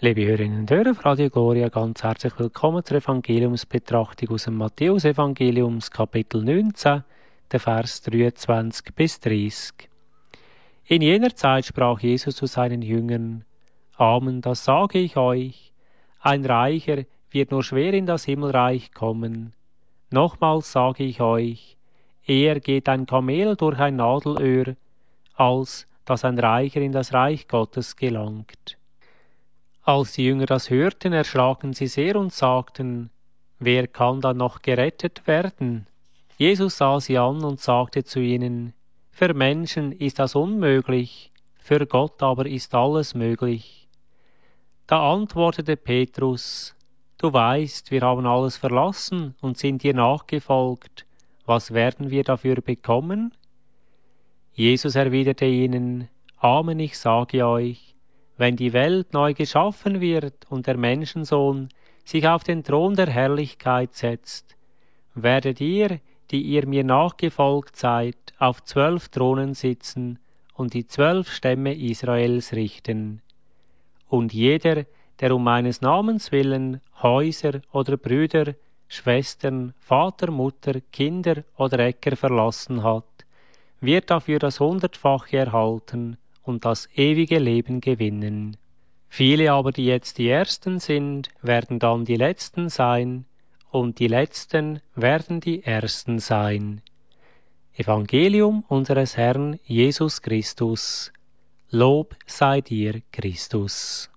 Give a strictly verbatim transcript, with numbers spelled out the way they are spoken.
Liebe Hörerinnen und Hörer, auf Radio Gloria, ganz herzlich willkommen zur Evangeliumsbetrachtung aus dem Matthäus-Evangeliums, Kapitel neunzehn, der Vers dreiundzwanzig bis dreißig. In jener Zeit sprach Jesus zu seinen Jüngern: Amen, das sage ich euch, ein Reicher wird nur schwer in das Himmelreich kommen. Nochmals sage ich euch, eher geht ein Kamel durch ein Nadelöhr, als dass ein Reicher in das Reich Gottes gelangt. Als die Jünger das hörten, erschraken sie sehr und sagten: Wer kann dann noch gerettet werden? Jesus sah sie an und sagte zu ihnen: Für Menschen ist das unmöglich, für Gott aber ist alles möglich. Da antwortete Petrus: Du weißt, wir haben alles verlassen und sind dir nachgefolgt. Was werden wir dafür bekommen? Jesus erwiderte ihnen: Amen, ich sage euch, wenn die Welt neu geschaffen wird und der Menschensohn sich auf den Thron der Herrlichkeit setzt, werdet ihr, die ihr mir nachgefolgt seid, auf zwölf Thronen sitzen und die zwölf Stämme Israels richten. Und jeder, der um meines Namens willen Häuser oder Brüder, Schwestern, Vater, Mutter, Kinder oder Äcker verlassen hat, wird dafür das Hundertfache erhalten und das ewige Leben gewinnen. Viele aber, die jetzt die Ersten sind, werden dann die Letzten sein, und die Letzten werden die Ersten sein. Evangelium unseres Herrn Jesus Christus. Lob sei dir, Christus.